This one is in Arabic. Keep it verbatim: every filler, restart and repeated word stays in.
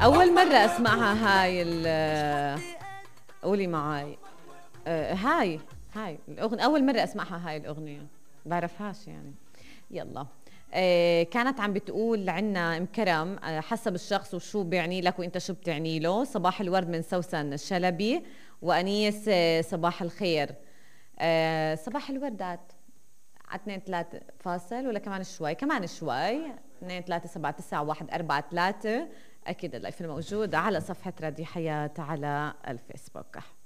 أول مرة أسمعها هاي ال قولي معاي. آه هاي هاي الأغنية أول مرة أسمعها، هاي الأغنية بعرفهاش يعني. يلا. آه كانت عم بتقول عنا ام كرم، آه حسب الشخص وشو بيعني لك وانت شو بتعني له. صباح الورد من سوسن الشلبي. وانيس آه صباح الخير. آه صباح الوردات على اثنين ثلاثة فاصل ولا كمان شوي كمان شوي اثنين ثلاثة سبعة تسعة واحد أربعة ثلاثة. أكيد اللايف الموجود على صفحة راديو حياة على الفيسبوك.